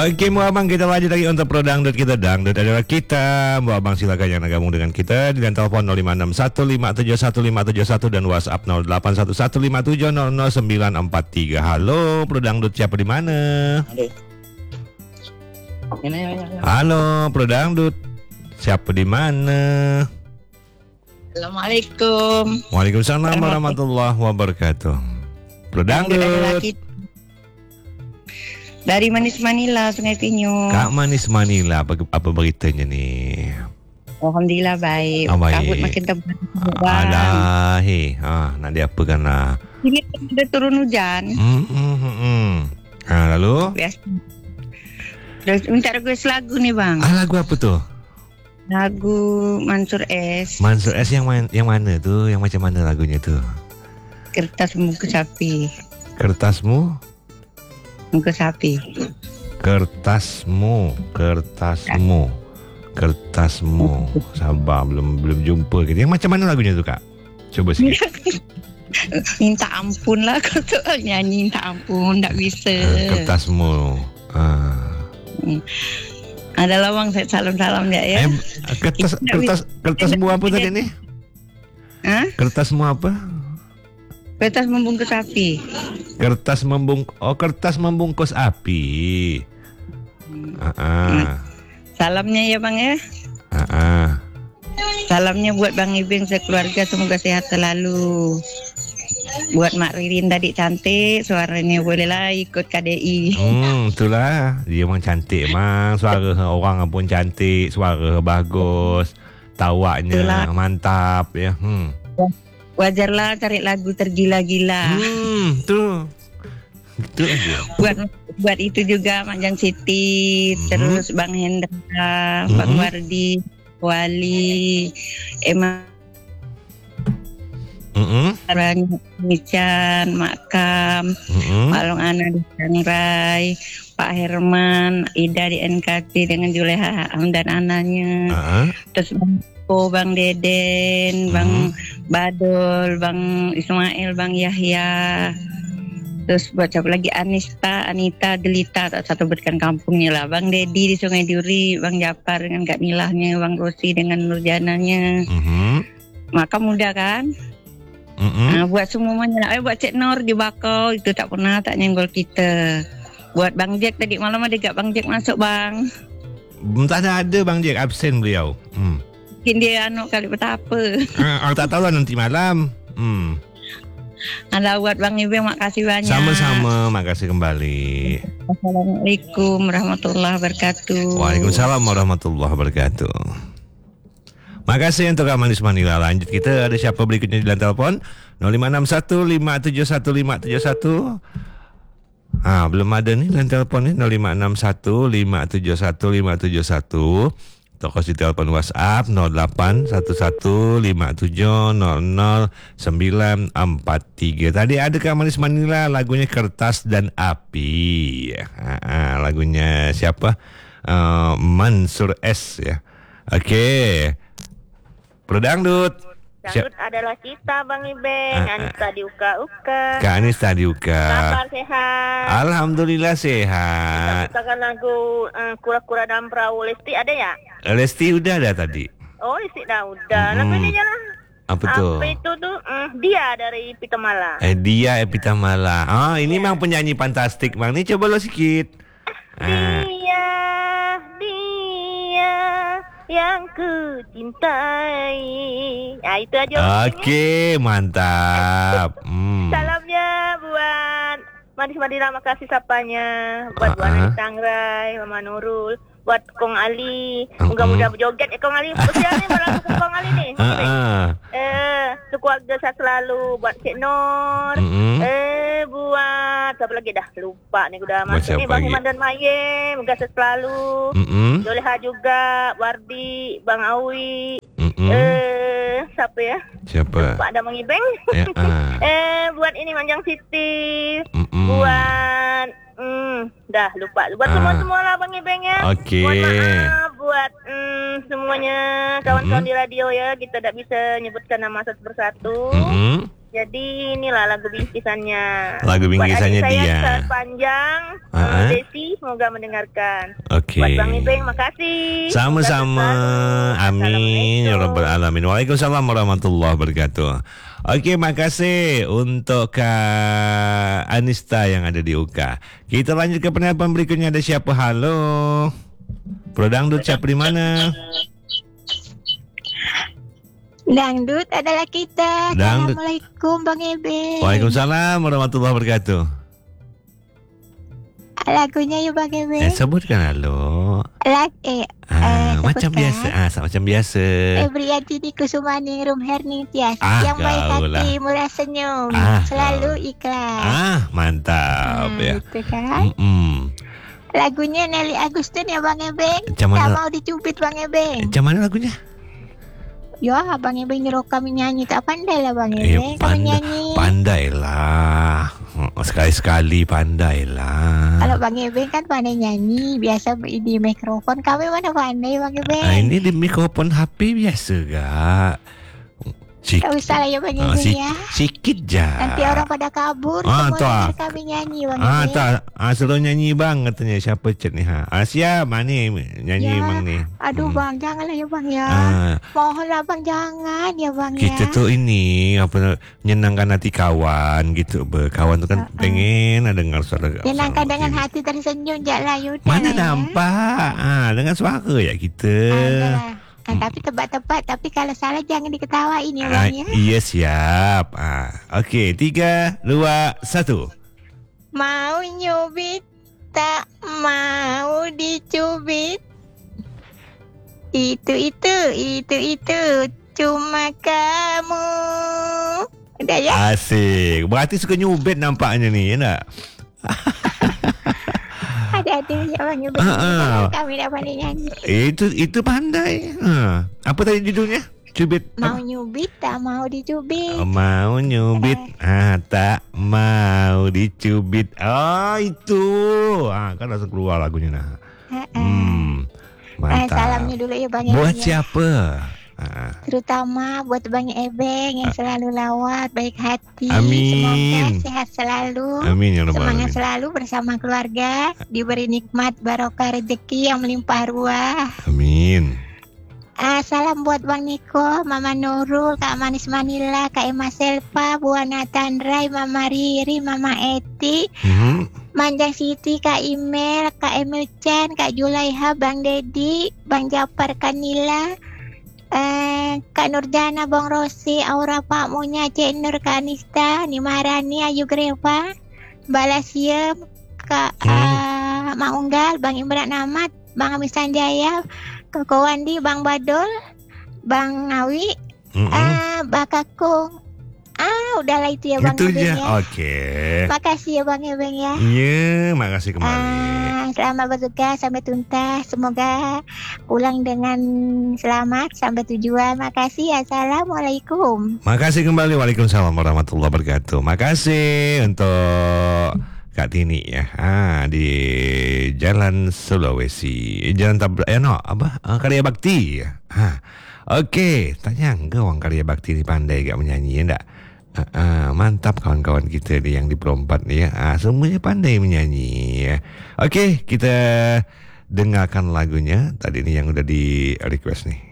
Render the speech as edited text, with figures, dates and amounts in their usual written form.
Okey, Mu Abang, kita lanjut lagi untuk Pro Dangdut kita. Dangdut adalah kita. Mu Abang silakan yang nak gabung dengan kita di telefon 0561571571 dan WhatsApp 081157000943. Halo, Pro Dangdut, siapa di mana? Halo, Pro Dangdut, siapa di mana? Assalamualaikum. Waalaikumsalam warahmatullahi wabarakatuh. Pro Dangdut. Dari Manis Manila, Sungai Pinyu. Kak Manis Manila, apa beritanya nih? Alhamdulillah baik. Baik. Kabut makin tebal. Alah, nak diapakan lah. Ini ada turun hujan. Lalu? Biasa. Terus minta request lagu nih bang. Lagu apa tuh? Lagu Mansur S. Mansur S yang mana tuh? Yang macam mana lagunya tuh? Kertas Bungkus Sapi. Kertasmu? Bungkus Sapi. Kertasmu. Sabar, belum jumpa kita. Yang macam mana lagunya tuh, Kak? Coba sikit. Minta ampun lah kalau soal nyanyi minta ampun, tak bisa. Kertasmu. Adalah bang, saya salam-salam ya. Kertasmu apa tadi nih? Kertasmu apa? Kertas membungkus api. Kertas membungkus api. Salamnya ya bang ya. Salamnya buat Bang Ibing sekeluarga, semoga sehat selalu. Buat Mak Ririn tadi cantik, suaranya bolehlah ikut KDI. Itulah, dia memang cantik mang. Suara orang pun cantik, suara bagus, tawaknya itulah mantap ya. Wajarlah cari lagu tergila-gila. Tuh. Itu aja. Buat itu juga Manjang Siti, terus Bang Hendra, Bang Wardi, Wali, Emma, Mican, Makam, Malong Ana di Sangrai, Pak Herman, Ida di NKT dengan Juleha dan anaknya, terus Bang Deden, Bang Badol, Bang Ismail, Bang Yahya, terus buat siapa lagi, Anita, Delita, tak satu berikan kampungnya lah, Bang Dedi di Sungai Duri, Bang Japar dengan Kak Milahnya, Bang Rosi dengan Nurjananya, maka muda kan. Buat semuanya, buat Cik Nur di Bakau itu tak pernah tak nyenggol kita. Buat Bang Jack tadi malam ada gak Bang Jack masuk bang? Tak ada Bang Jack, absen beliau. Mungkin dia kali betapa. Tak tahu lah nanti malam. Ada buat Bang Ibe, makasih banyak. Sama-sama, makasih kembali. Assalamualaikum warahmatullahi wabarakatuh. Waalaikumsalam warahmatullahi wabarakatuh. Makasih untuk Kak Manis Manila. Lanjut kita, ada siapa berikutnya di dalam telepon 0561571571. Belum ada nih dalam telepon nih 0561571571. Toko si telepon WhatsApp 081157000943. Tadi ada Kak Manis Manila, lagunya Kertas dan Api. Lagunya siapa? Mansur S ya. Oke. Pro Dangdut. Dangdut adalah kita Bang Ibeng. Anissa di Uka-Uka. Kak Anissa di Uka. Kabar sehat? Alhamdulillah sehat. Kita putarkan lagu Kura-Kura dan Perahu. Lesti ada ya? Lesti udah ada tadi. Oh, Lesti dah udah. Lagu ini jalan. Apa tuh? Apa itu tuh? Dia dari Pitamala. Dia Epitamala. Ini memang penyanyi fantastik Bang. Ini coba lo sikit. Dia yang ku cintai. Itu aja. Oke, mantap. Salamnya buat Manis Madinah, makasih sapanya. Buat Bu Ana di Sangrai, Mama Nurul. Buat Kong Ali, mudah-mudahan berjoget Kong Ali. Usia ni malam Kong Ali ni. Sekeluarga saya selalu. Buat Cik Nur. Buat siapa lagi dah lupa ni, udah masuk ni. Bang Iman dan Maye, moga saya selalu. Joleha juga, Wardi, Bang Awi. Siapa ya? Siapa? Lupa ada Bang Ibeng. Buat ini Manjang Siti. Buat dah lupa. Buat semua lah Bang Ibeng ya. Okey. Mohon maaf buat semuanya kawan-kawan di radio ya. Kita tak bisa nyebutkan nama satu persatu. Jadi inilah lagu bingkisannya. Lagu bingkisannya buat adik dia. Saya sepanjang Desi, semoga mendengarkan. Okey. Buat Bang Ibeng, makasih. Sama-sama. Amin ya rabbal alamin. Waalaikumsalam warahmatullahi wabarakatuh. Okey, makasih untuk Kak Anista yang ada di UK. Kita lanjut ke penelpon berikutnya. Ada siapa? Halo. Pro Dangdut, siapa di mana? Dangdut adalah kita. Dangdut. Assalamualaikum Bang Ebe. Waalaikumsalam warahmatullahi wabarakatuh. Lagunya yuk Bang Ebe. Sebutkan halo. Macam biasa. Macam biasa. Ebriati di Kusumani Rum Herning Tias. Yang baik hati, murah senyum, selalu ikhlas. Mantap ya. Itu kan. Lagunya Nelly Agustin ya Bang Ebe. Tak mau dicubit Bang Ebe. Macam mana lagunya? Ya, Bang Ebeng nyuruh kami nyanyi. Tak pandai lah Bang Ebeng kami nyanyi. Pandailah. Sekali-sekali pandailah. Kalau Bang Ebeng kan pandai nyanyi. Biasa di mikrofon. Kami mana pandai Bang Ebeng. Ini di mikrofon HP biasa gak? Tak usah lah ya Bang Ebeng ya. Sikit je. Nanti orang pada kabur. Semua kami nyanyi Bang Ebeng. Tak. Suruh nyanyi bang katanya. Siapa chat ni? Siap. Mana nyanyi ya. Bang ni? Aduh Bang, janganlah ya Bang ya. Mohonlah Bang, jangan ya Bang ya. Kita tu ini menyenangkan hati kawan gitu. Kawan tu kan pengen dengar suara. Menyenangkan dengan hati tersenyum je lah. Mana nampak? Dengan suara ya kita. Tapi tepat-tepat. Tapi kalau salah jangan diketawain ya Bang ya. Iya siap. Okey, 3, 2, 1. Mau nyubit, tak mau dicubit. Itu cuma kamu. Udah ya? Asik. Berarti suka nyubit nampaknya ni, ya tak? Ada ya Bang Ebeng. Kami dah pandai nyanyi. Itu pandai. Apa tadi judulnya? Cubit. Mau nyubit, tak mau dicubit. Mau nyubit, tak mau dicubit. Itu. Kan langsung keluar lagunya nah. Mantap. Salamnya dulu ya Bang Ebeng. Buat siapa? Terutama buat Bang Ebeng yang selalu lawat, baik hati. Amin. Semoga sehat selalu. Amin ya rabbal Semangat alamin. selalu bersama keluarga, diberi nikmat barokah rezeki yang melimpah ruah. Amin. Salam buat Bang Niko, Mama Nurul, Kak Manis Manila, Kak Emma Selva, Buana Tandrai, Mama Riri, Mama Eti, Manjang Siti, Kak Imel, Kak Emil Chan, Kak Julaiha, Bang Dedi, Bang Japar Kanila, Kak Nurjana, Bang Rosi, Aura Pak Munya, Cik Nur, Kak Anista, Nimarani, Ayu Greva, Balasiem, Kak Mak Unggal, Bang Imran Ahmad, Bang Amis Sanjaya, Kak Wandi, Bang Badol, Bang Awi, Bang Kakung. Udahlah itu ya Bang Itu Ebeng je. ya. Okey. Makasih ya Bang Ebeng ya. Ya, makasih kembali. Selamat bertugas sampai tuntas. Semoga pulang dengan selamat sampai tujuan. Makasih. Assalamualaikum. Makasih kembali. Waalaikumsalam warahmatullahi wabarakatuh. Makasih untuk Kak Tini ya. Di Jalan Sulawesi. Jalan Karya Bakti. Okey, tak nyangka orang Karya Bakti ni pandai gak menyanyi ya tak? Mantap kawan-kawan kita ni yang di Perompat ni ya. Semuanya pandai menyanyi ya. Okey, kita dengarkan lagunya tadi ni yang udah di request ni.